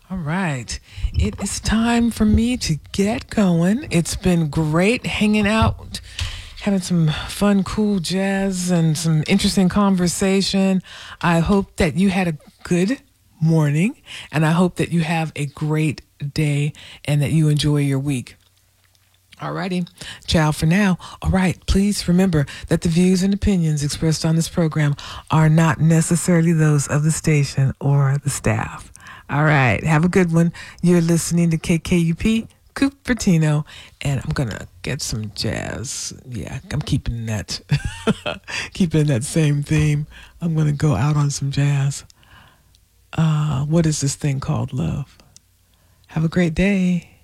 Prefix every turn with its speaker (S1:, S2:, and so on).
S1: All right. It is time for me to get going. It's been great hanging out, having some fun, cool jazz and some interesting conversation. I hope that you had a good morning, and I hope that you have a great day and that you enjoy your week. Alrighty, ciao for now. All right, please remember that the views and opinions expressed on this program are not necessarily those of the station or the staff. All right, have a good one. You're listening to KKUP Cupertino, and I'm gonna get some jazz. Yeah, I'm keeping that, keeping that same theme. I'm gonna go out on some jazz. What is this thing called? Love. Have a great day.